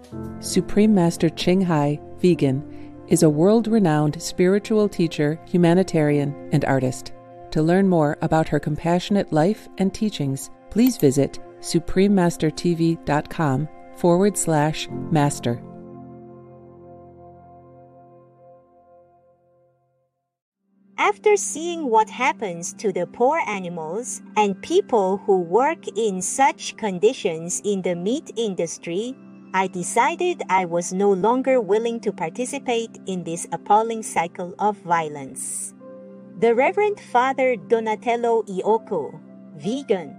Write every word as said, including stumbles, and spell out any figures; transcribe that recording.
Supreme Master Ching Hai, vegan, is a world-renowned spiritual teacher, humanitarian, and artist. To learn more about her compassionate life and teachings, please visit suprememastertv.com forward slash master. After seeing what happens to the poor animals and people who work in such conditions in the meat industry, I decided I was no longer willing to participate in this appalling cycle of violence. The Reverend Father Donatello Ioko, vegan,